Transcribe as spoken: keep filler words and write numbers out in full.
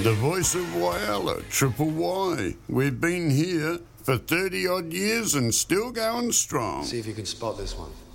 The voice of Whyalla, Triple Y. We've been here for thirty odd years and still going strong. See if you can spot this one.